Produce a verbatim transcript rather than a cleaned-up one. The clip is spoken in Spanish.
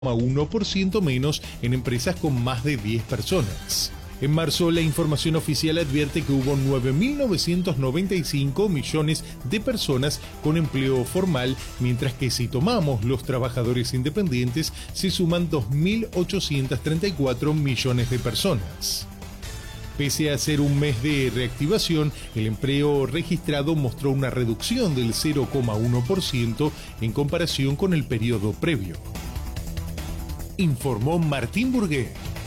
uno por ciento menos en empresas con más de diez personas. En marzo, la información oficial advierte que hubo nueve mil novecientos noventa y cinco millones de personas con empleo formal, mientras que si tomamos los trabajadores independientes, se suman dos mil ochocientos treinta y cuatro millones de personas. Pese a ser un mes de reactivación, el empleo registrado mostró una reducción del cero coma uno por ciento en comparación con el periodo previo. Informó Martín Burgué.